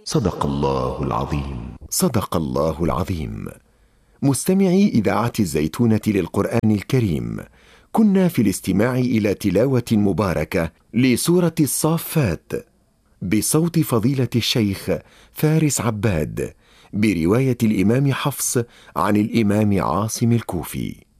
صدق الله العظيم. صدق الله العظيم. مستمعي إذاعة الزيتونة للقرآن الكريم، كنا في الاستماع إلى تلاوة مباركة لسورة الصافات بصوت فضيلة الشيخ فارس عباد، برواية الإمام حفص عن الإمام عاصم الكوفي.